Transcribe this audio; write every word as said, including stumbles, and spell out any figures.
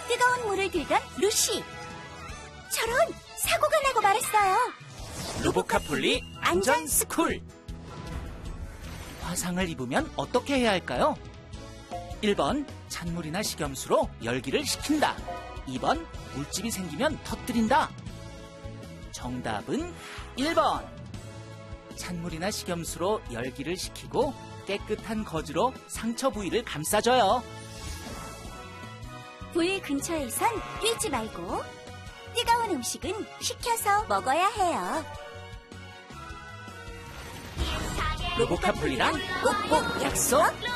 뜨거운 물을 들던 루시. 저런, 사고가 나고 말았어요. 로보카폴리 안전스쿨. 화상을 입으면 어떻게 해야 할까요? 일 번 찬물이나 식염수로 열기를 식힌다. 이 번 물집이 생기면 터뜨린다. 정답은 일 번. 찬물이나 식염수로 열기를 식히고 깨끗한 거즈로 상처 부위를 감싸줘요. 불 근처에선 뛰지 말고 뜨거운 음식은 식혀서 먹어야 해요. 로보카폴리랑 꼭꼭 약속.